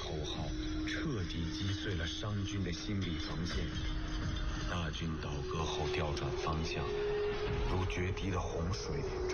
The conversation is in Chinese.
口号彻底击碎了商军的心理防线。大军倒戈后调转方向，如决堤的洪水